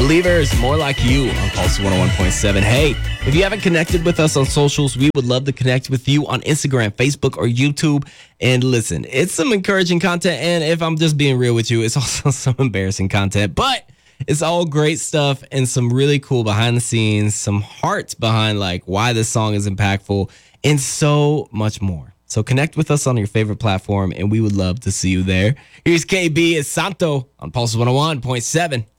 Believers, more like you on Pulse 101.7. Hey, if you haven't connected with us on socials, we would love to connect with you on Instagram, Facebook, or YouTube. And listen, it's some encouraging content. And if I'm just being real with you, it's also some embarrassing content. But it's all great stuff and some really cool behind the scenes, some heart behind like why this song is impactful, and so much more. So connect with us on your favorite platform, and we would love to see you there. Here's KB and Santo on Pulse 101.7.